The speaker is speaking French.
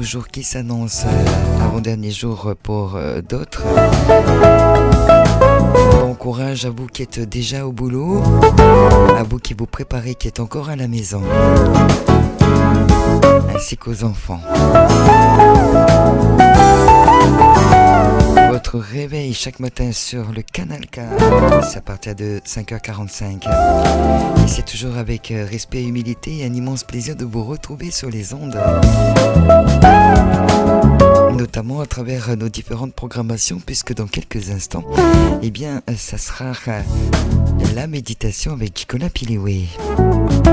jours qui s'annoncent, avant-dernier jour pour d'autres. Bon courage à vous qui êtes déjà au boulot, à vous qui vous préparez, qui êtes encore à la maison, ainsi qu'aux enfants. Votre réveil chaque matin sur le Canal K, c'est à partir de 5h45. Et c'est toujours avec respect et humilité et un immense plaisir de vous retrouver sur les ondes. Notamment à travers nos différentes programmations, puisque dans quelques instants, eh bien, ça sera la méditation avec Nicolas Piléoué.